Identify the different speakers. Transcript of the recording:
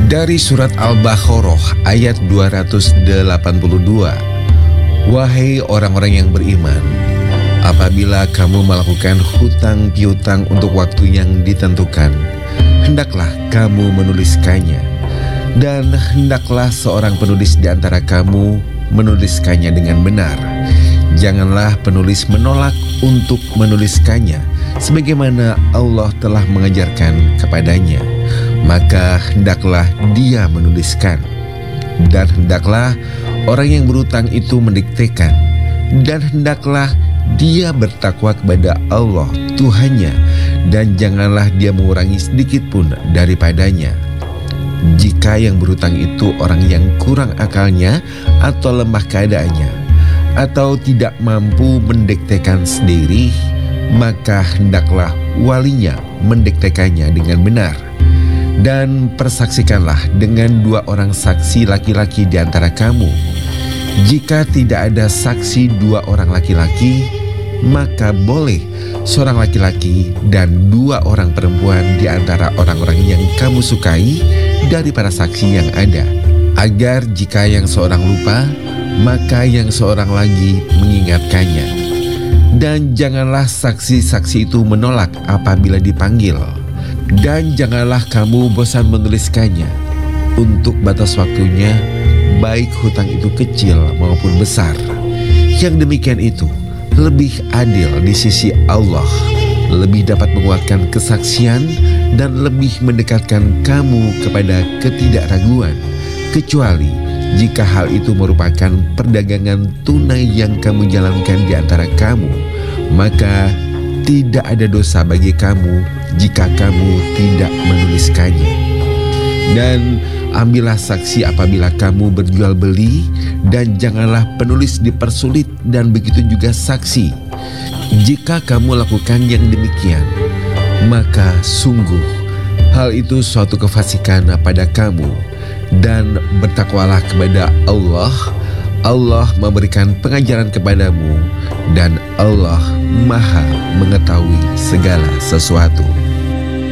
Speaker 1: Dari surat Al-Baqarah ayat 282. Wahai orang-orang yang beriman, apabila kamu melakukan hutang piutang untuk waktu yang ditentukan, hendaklah kamu menuliskannya, dan hendaklah seorang penulis di antara kamu menuliskannya dengan benar. Janganlah penulis menolak untuk menuliskannya, sebagaimana Allah telah mengajarkan kepadanya. Maka hendaklah dia menuliskan, dan hendaklah orang yang berutang itu mendiktekan, dan hendaklah dia bertakwa kepada Allah Tuhannya, dan janganlah dia mengurangi sedikit pun daripadanya. Jika yang berutang itu orang yang kurang akalnya atau lemah keadaannya, atau tidak mampu mendiktekan sendiri, maka hendaklah walinya mendiktekannya dengan benar. Dan persaksikanlah dengan 2 orang saksi laki-laki di antara kamu. Jika tidak ada saksi 2 orang laki-laki, maka boleh seorang laki-laki dan 2 orang perempuan di antara orang-orang yang kamu sukai dari para saksi yang ada, agar jika yang seorang lupa, maka yang seorang lagi mengingatkannya. Dan janganlah saksi-saksi itu menolak apabila dipanggil. Dan janganlah kamu bosan menuliskannya untuk batas waktunya, baik hutang itu kecil maupun besar. Yang demikian itu lebih adil di sisi Allah, lebih dapat menguatkan kesaksian, dan lebih mendekatkan kamu kepada ketidakraguan, kecuali jika hal itu merupakan perdagangan tunai yang kamu jalankan di antara kamu, maka tidak ada dosa bagi kamu jika kamu tidak menuliskannya. Dan ambillah saksi apabila kamu berjual beli, dan janganlah penulis dipersulit, dan begitu juga saksi. Jika kamu lakukan yang demikian, maka sungguh hal itu suatu kefasikan pada kamu. Dan bertakwalah kepada Allah. Allah memberikan pengajaran kepadamu, dan Allah Maha mengetahui segala sesuatu.